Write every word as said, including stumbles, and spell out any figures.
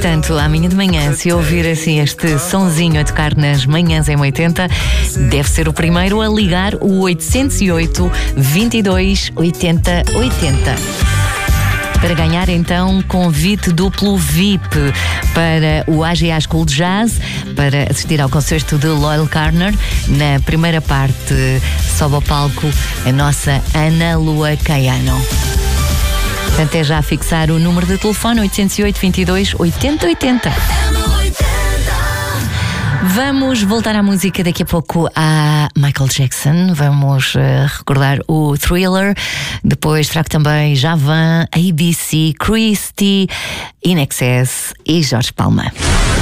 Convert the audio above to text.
Portanto, amanhã de manhã, se ouvir assim este sonzinho a tocar nas manhãs em oitenta, deve ser o primeiro a ligar o oitocentos e oito, vinte e dois, oitenta, oitenta. Para ganhar, então, convite duplo V I P para o A G A School de Jazz, para assistir ao concerto de Loyle Carner. Na primeira parte, sobe ao palco a nossa Ana Lua Caiano. Portanto, é já fixar o número de telefone oitocentos e oito, vinte e dois, oitenta, oitenta. Vamos voltar à música daqui a pouco a Michael Jackson. Vamos uh, recordar o Thriller. Depois trago também Javan, A B C, Christy, In Excess e Jorge Palma.